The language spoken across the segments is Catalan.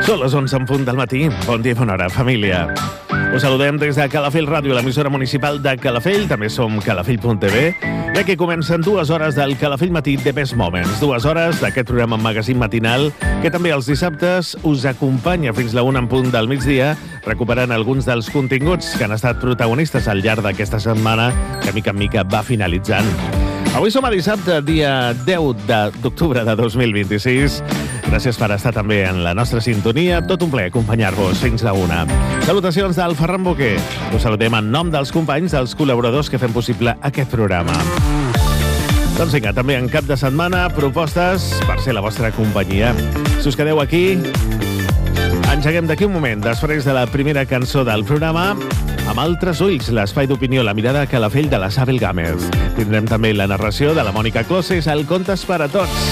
Són les 11 en punt del matí. Bon dia i bona hora, família. Us saludem des de Calafell Ràdio, l'emissora municipal de Calafell. També som calafell.tv. I aquí comencen 2 hores del Calafell Matí de Best Moments. 2 hores d'aquest programa magazín matinal que també els dissabtes us acompanya fins la 1 en punt del migdia, recuperant alguns dels continguts que han estat protagonistes al llarg d'aquesta setmana que mica en mica va finalitzant. Avui som a dissabte, dia 10 d'octubre de 2026. Gràcies per estar també en la nostra sintonia. Tot un plaer acompanyar-vos fins la 1. Salutacions del Ferran Boquer. Us saludem en nom dels companys, dels col·laboradors que fem possible aquest programa. Doncs vinga, també en cap de setmana, propostes per ser la vostra companyia. Si us quedeu aquí, engeguem d'aquí un moment, després de la primera cançó del programa, amb altres ulls, l'espai d'opinió, la mirada a Calafell de la Sabel Gámez. Tindrem també la narració de la Mònica Closes, el Contes per a tots.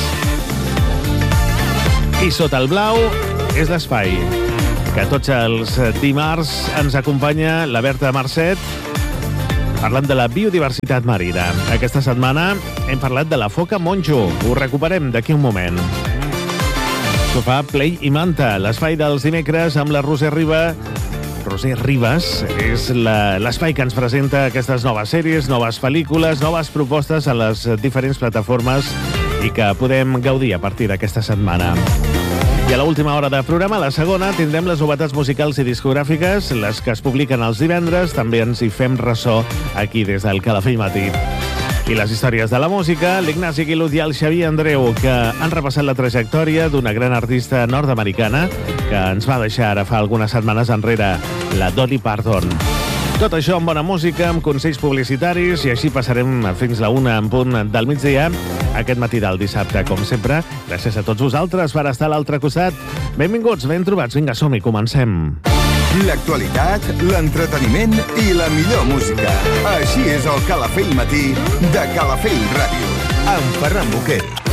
I sota el blau és l'espai que tots els dimarts ens acompanya la Berta Marcet parlant de la biodiversitat marina. Aquesta setmana hem parlat de la foca monjo. Ho recuperem d'aquí un moment. Sofà, Play i Manta, l'espai dels dimecres amb la Roser Riba. Roser Ribas és l'espai que ens presenta aquestes noves sèries, noves pel·lícules, noves propostes a les diferents plataformes i que podem gaudir a partir d'aquesta setmana. I a l'última hora de programa, la segona, tindrem les novetats musicals i discogràfiques, les que es publiquen els divendres, també ens hi fem ressò aquí des del Calafell Matí. I les històries de la música, l'Ignasi Guilud i el Xavier Andreu, que han repassat la trajectòria d'una gran artista nord-americana que ens va deixar ara fa algunes setmanes enrere, la Dolly Parton. Tot això amb bona música, amb consells publicitaris, i així passarem fins la 1 en punt del migdia, aquest matí del dissabte, com sempre. Gràcies a tots vosaltres per estar a l'altre costat. Benvinguts, ben trobats. Vinga, som-hi, comencem. L'actualitat, l'entreteniment i la millor música. Així és el Calafell Matí de Calafell Ràdio, amb Ferran Boquer.